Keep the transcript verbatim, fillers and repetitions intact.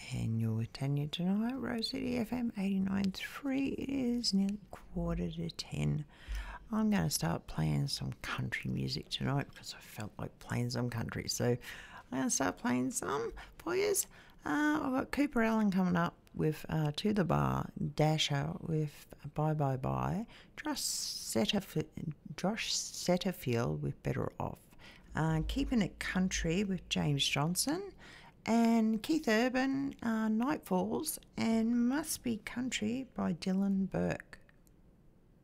And you're with Tanya tonight, Rose City F M eighty-nine point three. It is nearly quarter to ten. I'm going to start playing some country music tonight because I felt like playing some country. So I'm going to start playing some for you. Uh, I've got Cooper Allen coming up with uh, To the Bar, Dasher with Bye Bye Bye, Josh Setterfield, Josh Setterfield with Better Off, uh, Keeping It Country with James Johnson, and Keith Urban, uh, Night Falls, and Must Be Country by Dylan Burke.